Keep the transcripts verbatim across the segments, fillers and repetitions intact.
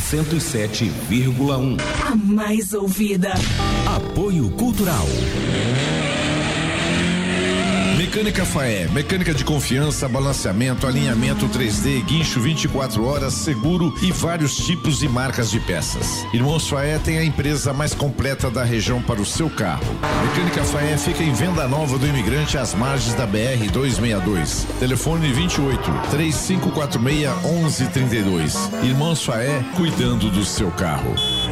cento e sete vírgula um. A mais ouvida. Apoio Cultural. Mecânica Faé, mecânica de confiança, balanceamento, alinhamento três D, guincho vinte e quatro horas, seguro e vários tipos e marcas de peças. Irmãos Faé tem a empresa mais completa da região para o seu carro. Mecânica Faé fica em Venda Nova do Imigrante, às margens da B R duzentos e sessenta e dois. Telefone vinte e oito, três cinco quatro seis, onze trinta e dois. Irmãos Faé, cuidando do seu carro.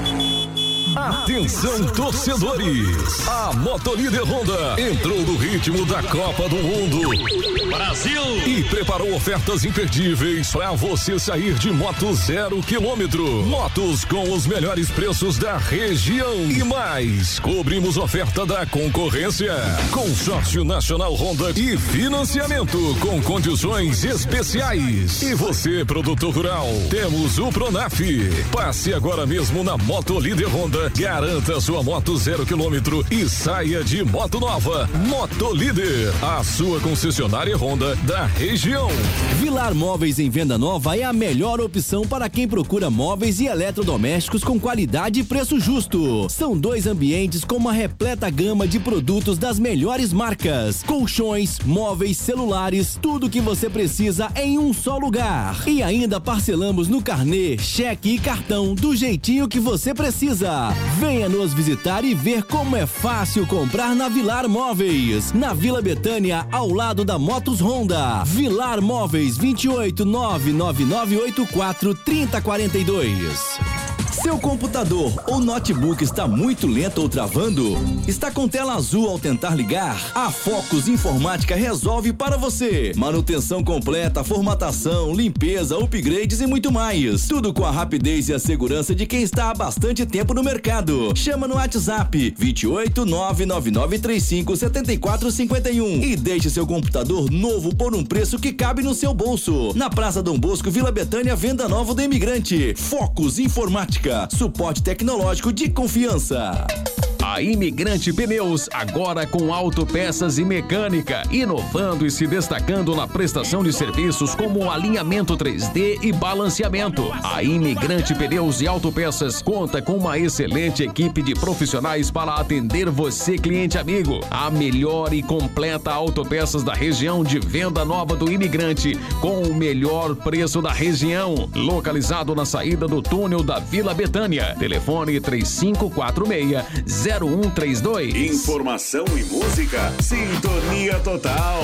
Atenção, torcedores! A Motolíder Honda entrou no ritmo da Copa do Mundo Brasil e preparou ofertas imperdíveis para você sair de moto zero quilômetro. Motos com os melhores preços da região e mais. Cobrimos oferta da concorrência. Consórcio Nacional Honda e financiamento com condições especiais. E você, produtor rural, temos o Pronaf. Passe agora mesmo na Motolíder Honda. Garanta sua moto zero quilômetro e saia de moto nova. Motolíder, a sua concessionária Honda da região. Vilar Móveis em Venda Nova é a melhor opção para quem procura móveis e eletrodomésticos com qualidade e preço justo. São dois ambientes com uma repleta gama de produtos das melhores marcas. Colchões, móveis, celulares, tudo que você precisa em um só lugar. E ainda parcelamos no carnê, cheque e cartão do jeitinho que você precisa. Venha nos visitar e ver como é fácil comprar na Vilar Móveis, na Vila Betânia, ao lado da Motos Honda. Vilar Móveis, vinte e oito, nove nove nove oito quatro, três zero quatro dois. Seu computador ou notebook está muito lento ou travando? Está com tela azul ao tentar ligar? A Focus Informática resolve para você. Manutenção completa, formatação, limpeza, upgrades e muito mais. Tudo com a rapidez e a segurança de quem está há bastante tempo no mercado. Chama no WhatsApp vinte e oito, nove nove nove três cinco, sete quatro cinco um e deixe seu computador novo por um preço que cabe no seu bolso. Na Praça Dom Bosco, Vila Betânia, Venda Nova do Imigrante. Focus Informática. Suporte tecnológico de confiança. A Imigrante Pneus, agora com autopeças e mecânica, inovando e se destacando na prestação de serviços como alinhamento três D e balanceamento. A Imigrante Pneus e Autopeças conta com uma excelente equipe de profissionais para atender você, cliente amigo. A melhor e completa autopeças da região de Venda Nova do Imigrante, com o melhor preço da região. Localizado na saída do túnel da Vila Betânia. Telefone três cinco quatro seis, zero um três dois. Informação e música, sintonia total.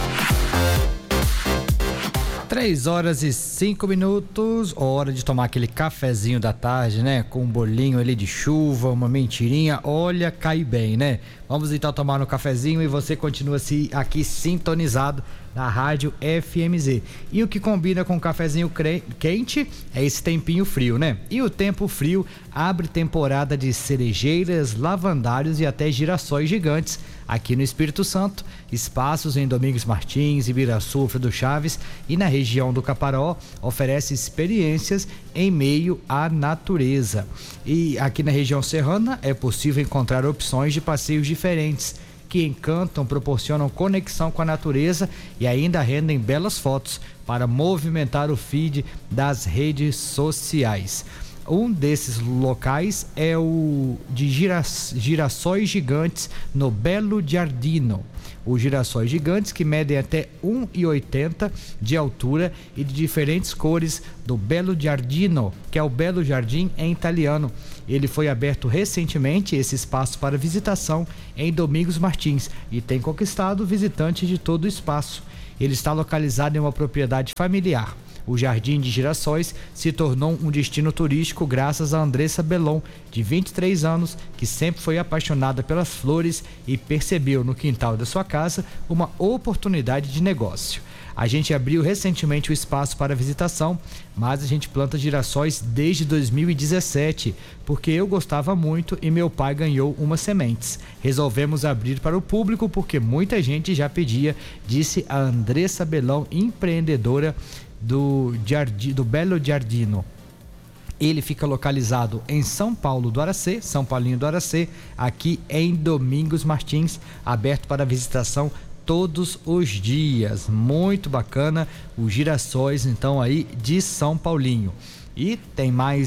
Três horas e cinco minutos, hora de tomar aquele cafezinho da tarde, né? Com um bolinho ali de chuva, uma mentirinha, olha, cai bem, né? Vamos então tomar um cafezinho e você continua -se aqui sintonizado na rádio F M Z. E o que combina com o cafezinho quente é esse tempinho frio, né? E o tempo frio abre temporada de cerejeiras, lavandários e até girassóis gigantes aqui no Espírito Santo. Espaços em Domingos Martins, Ibiraçu, Alfredo Chaves e na região do Caparó oferece experiências em meio à natureza. E aqui na região serrana é possível encontrar opções de passeios diferentes que encantam, proporcionam conexão com a natureza e ainda rendem belas fotos para movimentar o feed das redes sociais. Um desses locais é o de girassóis gigantes no Belo Giardino. Os girassóis gigantes, que medem até um e oitenta de altura e de diferentes cores, do Belo Giardino, que é o Belo Jardim em italiano. Ele foi aberto recentemente, esse espaço, para visitação em Domingos Martins e tem conquistado visitantes de todo o espaço. Ele está localizado em uma propriedade familiar. O Jardim de Girassóis se tornou um destino turístico graças a Andressa Belon, de vinte e três anos, que sempre foi apaixonada pelas flores e percebeu no quintal da sua casa uma oportunidade de negócio. A gente abriu recentemente o espaço para visitação, mas a gente planta girassóis desde dois mil e dezessete, porque eu gostava muito e meu pai ganhou umas sementes. Resolvemos abrir para o público porque muita gente já pedia, disse a Andressa Belon, empreendedora do, Jardim, do Belo Giardino. Ele fica localizado em São Paulo do Aracê, São Paulinho do Aracê, aqui em Domingos Martins, aberto para visitação todos os dias. Muito bacana os girassóis então aí de São Paulinho. E tem mais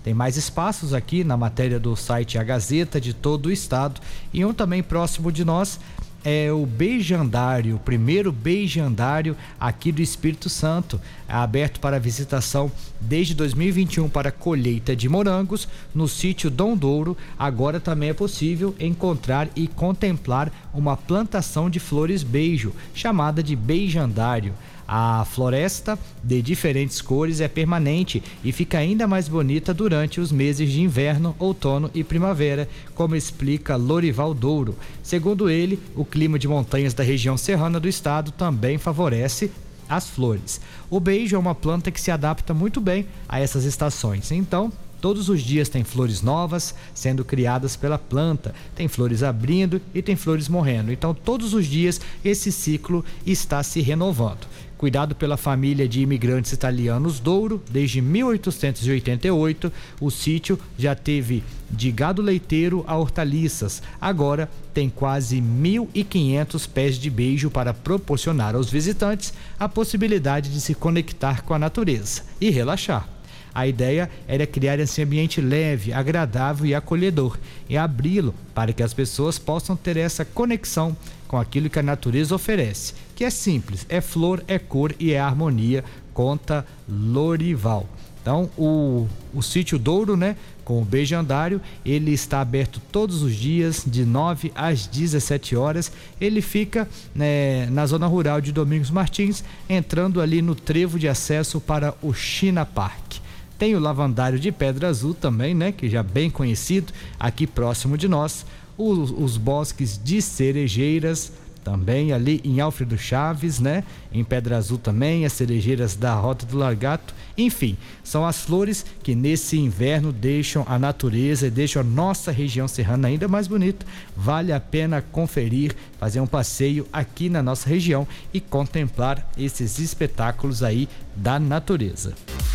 Tem mais espaços aqui na matéria do site A Gazeta de todo o estado, e um também próximo de nós é o Beijandário, o primeiro Beijandário aqui do Espírito Santo, é aberto para visitação desde dois mil e vinte e um para colheita de morangos no sítio Dom Douro. Agora também é possível encontrar e contemplar uma plantação de flores beijo, chamada de Beijandário. A floresta de diferentes cores é permanente e fica ainda mais bonita durante os meses de inverno, outono e primavera, como explica Lorival Douro. Segundo ele, o clima de montanhas da região serrana do estado também favorece as flores. O beijo é uma planta que se adapta muito bem a essas estações, então todos os dias tem flores novas sendo criadas pela planta, tem flores abrindo e tem flores morrendo, então todos os dias esse ciclo está se renovando. Cuidado pela família de imigrantes italianos Douro, desde mil oitocentos e oitenta e oito, o sítio já teve de gado leiteiro a hortaliças. Agora tem quase mil e quinhentos pés de beijo para proporcionar aos visitantes a possibilidade de se conectar com a natureza e relaxar. A ideia era criar esse ambiente leve, agradável e acolhedor e abri-lo para que as pessoas possam ter essa conexão com aquilo que a natureza oferece, que é simples, é flor, é cor e é harmonia, conta Lorival. Então, o, o sítio Douro, né, com o Beijandário, ele está aberto todos os dias, de nove às dezessete horas. Ele fica, né, na zona rural de Domingos Martins, entrando ali no trevo de acesso para o China Park. Tem o Lavandário de Pedra Azul também, né, que já bem conhecido, aqui próximo de nós. Os, os bosques de cerejeiras, também ali em Alfredo Chaves, né? Em Pedra Azul também, as cerejeiras da Rota do Largato. Enfim, são as flores que nesse inverno deixam a natureza e deixam a nossa região serrana ainda mais bonita. Vale a pena conferir, fazer um passeio aqui na nossa região e contemplar esses espetáculos aí da natureza.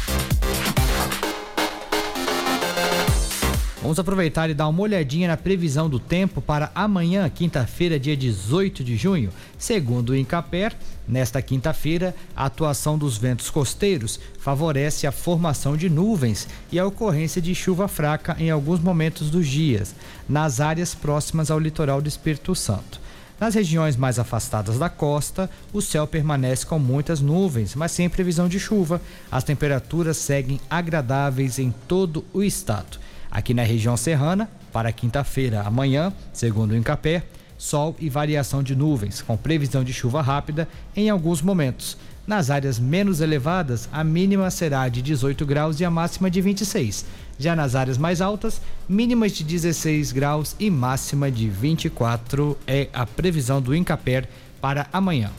Vamos aproveitar e dar uma olhadinha na previsão do tempo para amanhã, quinta-feira, dia dezoito de junho. Segundo o Incaper, nesta quinta-feira, a atuação dos ventos costeiros favorece a formação de nuvens e a ocorrência de chuva fraca em alguns momentos dos dias, nas áreas próximas ao litoral do Espírito Santo. Nas regiões mais afastadas da costa, o céu permanece com muitas nuvens, mas sem previsão de chuva. As temperaturas seguem agradáveis em todo o estado. Aqui na região serrana, para quinta-feira, amanhã, segundo o Incaper, sol e variação de nuvens, com previsão de chuva rápida em alguns momentos. Nas áreas menos elevadas, a mínima será de dezoito graus e a máxima de vinte e seis. Já nas áreas mais altas, mínimas de dezesseis graus e máxima de vinte e quatro é a previsão do Incaper para amanhã.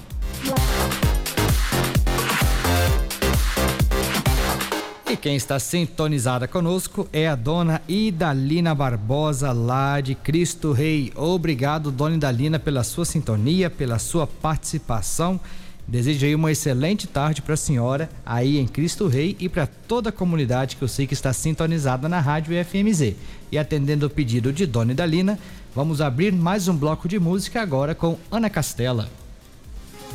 E quem está sintonizada conosco é a dona Idalina Barbosa, lá de Cristo Rei. Obrigado, dona Idalina, pela sua sintonia, pela sua participação. Desejo aí uma excelente tarde para a senhora aí em Cristo Rei e para toda a comunidade que eu sei que está sintonizada na Rádio F M Z. E atendendo o pedido de dona Idalina, vamos abrir mais um bloco de música agora com Ana Castela.